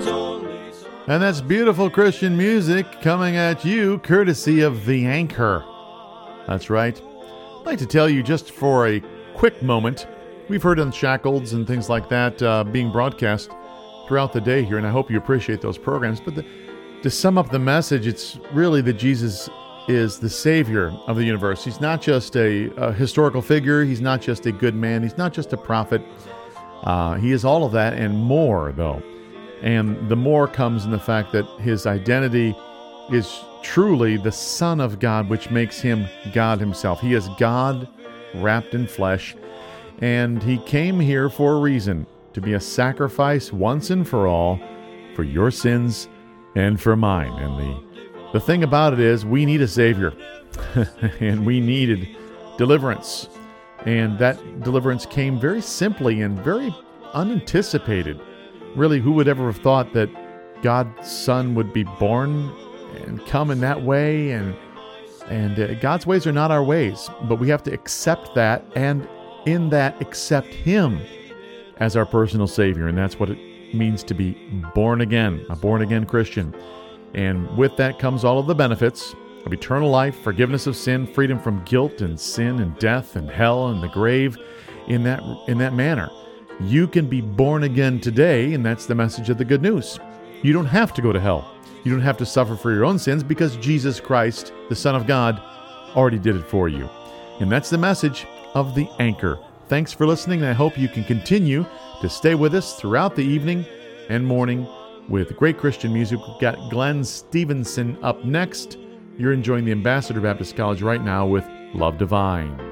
And that's beautiful Christian music coming at you courtesy of The Anchor. That's right. I'd like to tell you just for a quick moment, we've heard Unshackled and things like that being broadcast throughout the day here, and I hope you appreciate those programs. But to sum up the message, it's really that Jesus is the Savior of the universe. He's not just a historical figure. He's not just a good man. He's not just a prophet. He is all of that and more, though. And the more comes in the fact that his identity is truly the Son of God, which makes him God himself. He is God wrapped in flesh, and he came here for a reason, to be a sacrifice once and for all for your sins and for mine. And the thing about it is, we need a Savior, and we needed deliverance. And that deliverance came very simply and very unanticipated. Really, who would ever have thought that God's Son would be born and come in that way? And God's ways are not our ways, but we have to accept that, and in that, accept Him as our personal Savior. And that's what it means to be born again, a born-again Christian. And with that comes all of the benefits of eternal life, forgiveness of sin, freedom from guilt and sin and death and hell and the grave in that manner. You can be born again today, and that's the message of the good news. You don't have to go to hell. You don't have to suffer for your own sins because Jesus Christ, the Son of God, already did it for you. And that's the message of The Anchor. Thanks for listening, and I hope you can continue to stay with us throughout the evening and morning with great Christian music. We've got Glenn Stevenson up next. You're enjoying the Ambassador Baptist College right now with Love Divine.